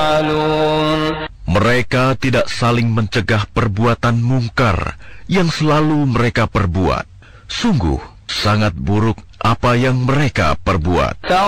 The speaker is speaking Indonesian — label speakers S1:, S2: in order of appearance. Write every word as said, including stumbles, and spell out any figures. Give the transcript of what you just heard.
S1: يفعلون.
S2: Mereka tidak saling mencegah perbuatan mungkar yang selalu mereka perbuat. Sungguh, sangat buruk apa yang mereka perbuat.